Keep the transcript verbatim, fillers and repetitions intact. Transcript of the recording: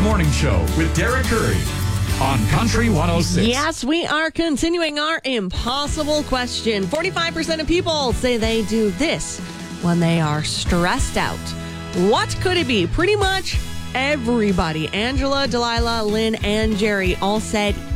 The Morning Show with Derek Curry on Country one oh six. Yes, we are continuing our impossible question. forty-five percent of people say they do this when they are stressed out. What could it be? Pretty much everybody. Angela, Delilah, Lynn, and Jerry all said